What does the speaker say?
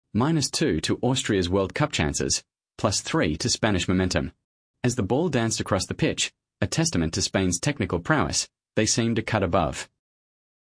-2 to Austria's World Cup chances, +3 to Spanish momentum. As the ball danced across the pitch, a testament to Spain's technical prowess, they seemed to cut above.